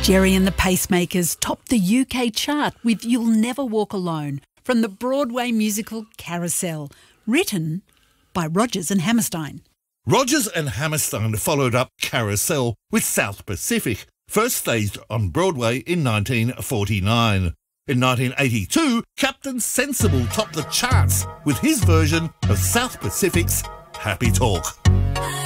Gerry and the Pacemakers topped the UK chart with You'll Never Walk Alone from the Broadway musical Carousel, written by Rodgers and Hammerstein. Rodgers and Hammerstein followed up Carousel with South Pacific, first staged on Broadway in 1949. In 1982, Captain Sensible topped the charts with his version of South Pacific's Happy Talk.